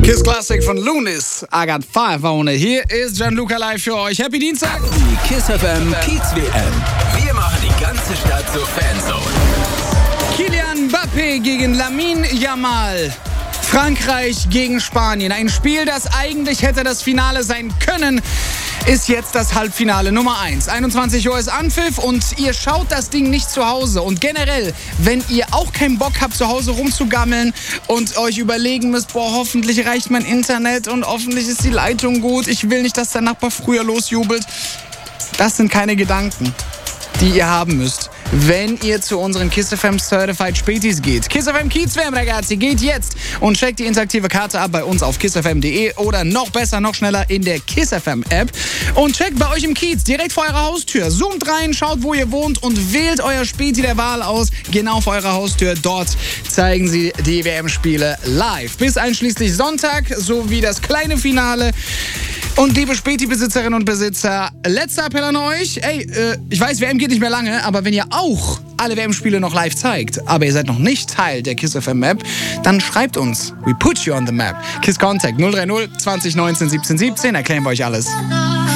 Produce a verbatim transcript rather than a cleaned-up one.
Kiss Classic von Lunis. I got five on it. Hier ist Gianluca live für euch. Happy Dienstag. Die Kiss F M Kiez W M. Wir machen die ganze Stadt zur Fanzone. Kylian Mbappé gegen Lamine Yamal. Frankreich gegen Spanien. Ein Spiel, das eigentlich hätte das Finale sein können, ist jetzt das Halbfinale Nummer eins. einundzwanzig Uhr ist Anpfiff und ihr schaut das Ding nicht zu Hause. Und generell, wenn ihr auch keinen Bock habt, zu Hause rumzugammeln und euch überlegen müsst, boah, hoffentlich reicht mein Internet und hoffentlich ist die Leitung gut, ich will nicht, dass der Nachbar früher losjubelt. Das sind keine Gedanken, die ihr haben müsst, wenn ihr zu unseren Kiss F M Certified Spätis geht. Kiss F M Kiez W M, ragazzi, geht jetzt und checkt die interaktive Karte ab bei uns auf kiss f m punkt d e oder noch besser, noch schneller in der Kiss F M App und checkt bei euch im Kiez direkt vor eurer Haustür. Zoomt rein, schaut, wo ihr wohnt und wählt euer Späti der Wahl aus, genau vor eurer Haustür. Dort zeigen sie die W M-Spiele live. Bis einschließlich Sonntag sowie das kleine Finale. Und liebe Späti-Besitzerinnen und Besitzer, letzter Appell an euch. Ey, äh, ich weiß, W M geht nicht mehr lange, aber wenn ihr auch alle W M-Spiele noch live zeigt, aber ihr seid noch nicht Teil der Kiss F M Map, dann schreibt uns. We put you on the map. Kiss Contact null drei null zwanzig neunzehn siebzehn siebzehn, erklären wir euch alles.